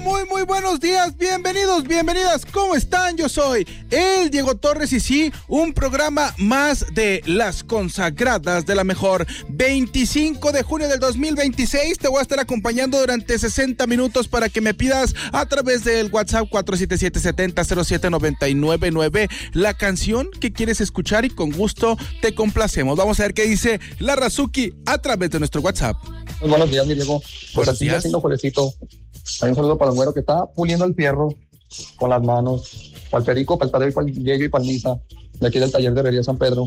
Muy buenos días, bienvenidos, bienvenidas, ¿cómo están? Yo soy el Diego Torres y sí, un programa más de Las Consagradas de la Mejor. 25 de junio del 2026, te voy a estar acompañando durante 60 minutos para que me pidas a través del WhatsApp 477-70-07-999 la canción que quieres escuchar y con gusto te complacemos. Vamos a ver qué dice la Razuki a través de nuestro WhatsApp. Muy buenos días, mi Diego. Pues aquí haciendo jueguecito. Hay un saludo para el güero que está puliendo el fierro con las manos. Para el Perico, para el Tadeo, para el Diego y para el Misa, de aquí del taller de herrería San Pedro.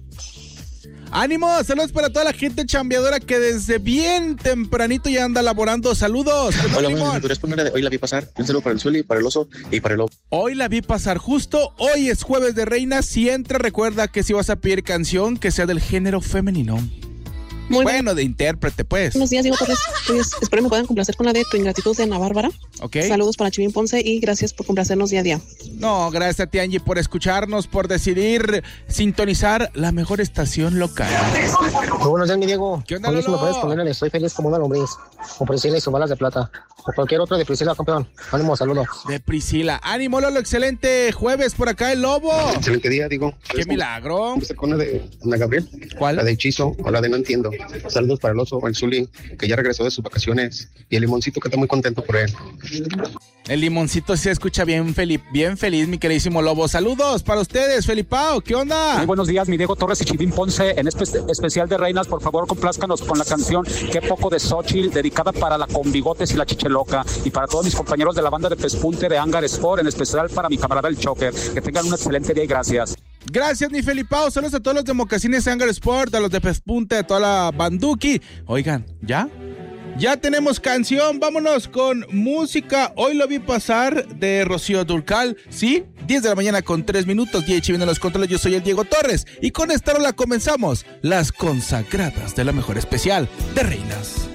¡Ánimo! Saludos para toda la gente chambeadora que desde bien tempranito ya anda laborando. ¡Saludos! Hola, hoy la vi pasar. Un saludo para el Zuli, para el Oso y para el Lobo. Hoy la vi pasar justo. Hoy es jueves de reinas. Si entra, recuerda que si vas a pedir canción, que sea del género femenino. Muy bueno, de intérprete, pues. Buenos días, Diego Torres. Pues, espero me puedan complacer con la de Tu Ingratitud de Ana Bárbara. Ok. Saludos para Chivín Ponce y gracias por complacernos día a día. No, gracias a ti, Angie, por escucharnos, por decidir sintonizar la mejor estación local. Muy buenos días, mi Diego. ¿Qué onda, Oye, Lolo? si me puedes poner el Estoy Feliz como una lombriz, o Priscila y sus balas de plata, o cualquier otro de Priscila, campeón. Ánimo, saludos. De Priscila. Ánimo, Lolo, excelente jueves por acá, el Lobo. Excelente día, digo. ¡Qué milagro! Con la de Ana Gabriel. ¿Cuál? La de Hechizo o la de No Entiendo. Saludos para el Oso, el Zuli, que ya regresó de sus vacaciones, y el Limoncito, que está muy contento por él. El Limoncito se escucha bien feliz, mi queridísimo Lobo. Saludos para ustedes, Felipao, ¿qué onda? Muy buenos días, mi Diego Torres y Chivín Ponce. En especial de Reinas, por favor, complázcanos con la canción Qué poco de Xochitl, dedicada para la Con Bigotes y la Chicheloca, y para todos mis compañeros de la banda de Pespunte de Hangar Sport, en especial para mi camarada el Choker. Que tengan un excelente día y gracias. Gracias, mi Felipao. Saludos a todos los de Mocasines Hangar Sport, a los de Pespunte, a toda la banduki. Oigan, ¿ya? Ya tenemos canción, vámonos con música. Hoy lo vi pasar de Rocío Dúrcal, ¿sí? 10 de la mañana con 3 minutos, DH viene los controles, yo soy el Diego Torres. Y con esta rola comenzamos, Las Consagradas de la Mejor especial de Reinas.